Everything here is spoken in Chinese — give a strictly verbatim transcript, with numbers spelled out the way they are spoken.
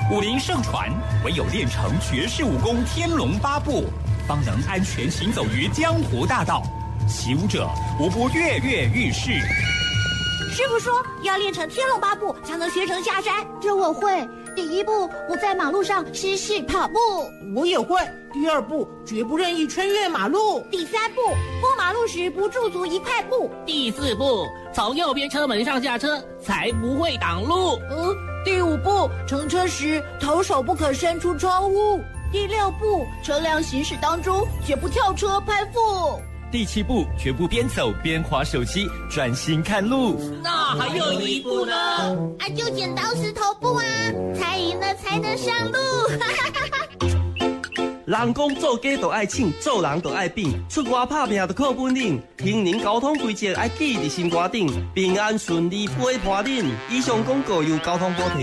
武林盛传，唯有练成绝世武功天龙八部，方能安全行走于江湖大道。习武者无不跃跃欲试。 师傅说要练成天龙八部才能学成下山， 这我会。第一步，不在马路上失事跑步。 我也会。第二步，绝不任意穿越马路。 第三步，过马路时不驻足一块布。 第四步，从右边车门上下车，才不会挡路。 嗯，第五步，乘车时头手不可伸出窗户。 第六步，车辆行驶当中绝不跳车攀附。 第七步，绝不边走边滑手机，专心看路。 那还有一步呢？ 啊，就剪刀石头布啊！猜赢了才能上路。 人讲做家就爱请，做人就爱拼，出外打拼就靠本领。行人交通规则爱记伫心肝顶，平安顺利陪伴恁。以上广告由交通部提。